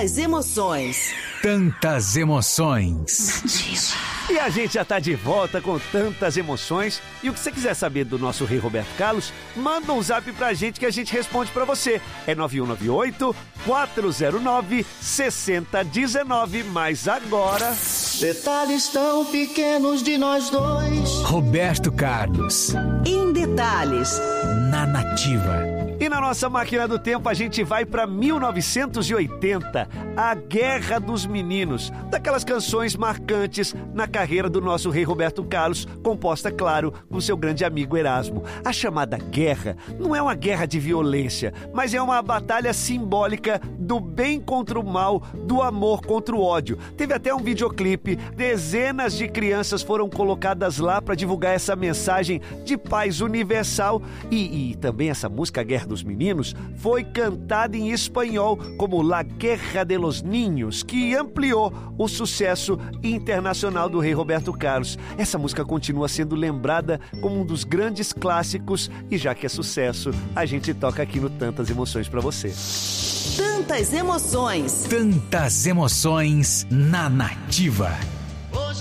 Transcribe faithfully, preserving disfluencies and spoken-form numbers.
Tantas emoções. Tantas emoções. E a gente já tá de volta com tantas emoções. E o que você quiser saber do nosso rei Roberto Carlos, manda um zap pra gente que a gente responde pra você. É nove um nove oito, quatro zero nove, seis zero um nove. Mas agora... Detalhes tão pequenos de nós dois. Roberto Carlos. Em detalhes. Na Nativa. E na nossa máquina do tempo a gente vai para mil novecentos e oitenta, a Guerra dos Meninos, daquelas canções marcantes na carreira do nosso rei Roberto Carlos, composta, claro, com seu grande amigo Erasmo. A chamada guerra não é uma guerra de violência, mas é uma batalha simbólica do bem contra o mal, do amor contra o ódio. Teve até um videoclipe, dezenas de crianças foram colocadas lá para divulgar essa mensagem de paz universal e, e também essa música, a Guerra dos Meninos, foi cantada em espanhol como La Guerra de los Niños, que ampliou o sucesso internacional do rei Roberto Carlos. Essa música continua sendo lembrada como um dos grandes clássicos e já que é sucesso, a gente toca aqui no Tantas Emoções pra você. Tantas emoções. Tantas emoções na Nativa.